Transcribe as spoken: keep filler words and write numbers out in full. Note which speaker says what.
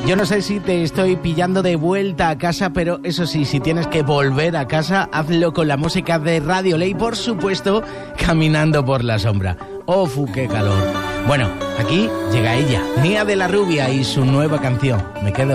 Speaker 1: Yo no sé si te estoy pillando de vuelta a casa, pero eso sí, si tienes que volver a casa, hazlo con la música de Radio Ley, por supuesto, Caminando por la sombra. ¡Oh, qué calor! Bueno, aquí llega ella, Nia de la Rubia y su nueva canción, Me quedo